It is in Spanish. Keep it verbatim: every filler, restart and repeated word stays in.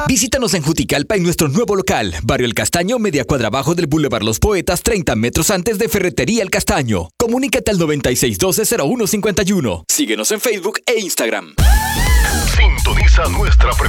Visítanos en Juticalpa en nuestro nuevo local, Barrio El Castaño, media cuadra abajo del Boulevard Los Poetas, treinta metros antes de Ferretería El Castaño. Comunícate al noventa y seis doce cero uno cincuenta y uno. Síguenos en Facebook e Instagram. Sintoniza nuestra